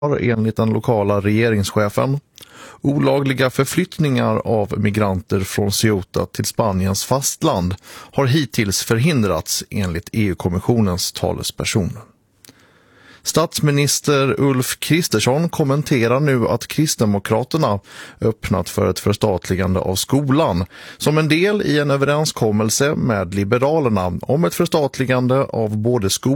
enligt den lokala regeringschefen. Olagliga förflyttningar av migranter från Ceuta till Spaniens fastland har hittills förhindrats enligt EU-kommissionens talesperson. Statsminister Ulf Kristersson kommenterar nu att Kristdemokraterna öppnat för ett förstatligande av skolan som en del i en överenskommelse med Liberalerna om ett förstatligande av både skolan